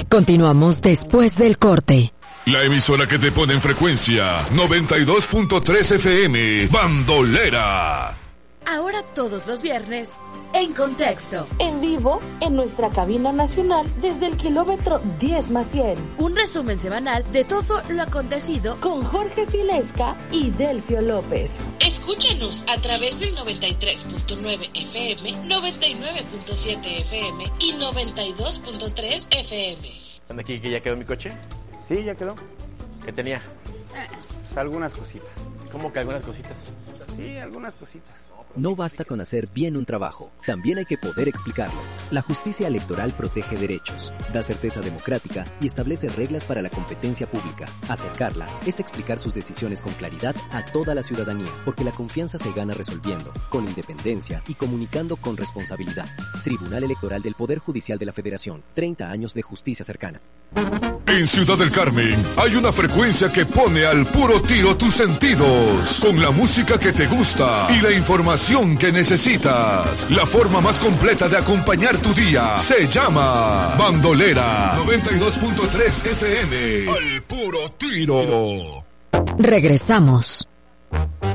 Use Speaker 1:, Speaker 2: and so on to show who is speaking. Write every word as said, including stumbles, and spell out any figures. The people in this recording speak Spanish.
Speaker 1: Continuamos después del corte.
Speaker 2: La emisora que te pone en frecuencia noventa y dos punto tres F M, Bandolera.
Speaker 3: Ahora todos los viernes, En Contexto.
Speaker 4: En vivo, en nuestra cabina nacional, desde el kilómetro diez más cien.
Speaker 3: Un resumen semanal de todo lo acontecido
Speaker 4: con Jorge Filesca y Delfio López.
Speaker 5: Escúchanos a través del noventa y tres punto nueve F M, noventa y nueve punto siete F M y noventa y dos punto tres F M.
Speaker 6: ¿Dónde aquí que ya quedó mi coche?
Speaker 7: Sí, ya quedó.
Speaker 6: ¿Qué tenía?
Speaker 7: Pues algunas cositas.
Speaker 6: ¿Cómo que algunas cositas?
Speaker 7: Sí, algunas cositas.
Speaker 8: No basta con hacer bien un trabajo, también hay que poder explicarlo. La justicia electoral protege derechos, da certeza democrática y establece reglas para la competencia pública. Acercarla es explicar sus decisiones con claridad a toda la ciudadanía, porque la confianza se gana resolviendo, con independencia y comunicando con responsabilidad. Tribunal Electoral del Poder Judicial de la Federación, treinta años de justicia cercana.
Speaker 2: En Ciudad del Carmen hay una frecuencia que pone al puro tiro tus sentidos, con la música que te gusta y la información que necesitas. La forma más completa de acompañar tu día se llama Bandolera. noventa y dos punto tres F M, al puro tiro.
Speaker 1: Regresamos.